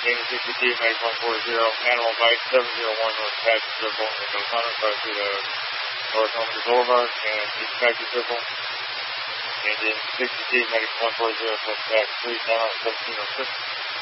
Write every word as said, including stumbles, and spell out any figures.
Engine sixty-two, Medic one forty, Animal Bite, seven zero one North Apache Circle, and Echo Hunter, five to the North Homestead Boulevard, and East Apache Circle. Engine sixty-two, Medic one forty, North Apache, three down, seventeen oh six.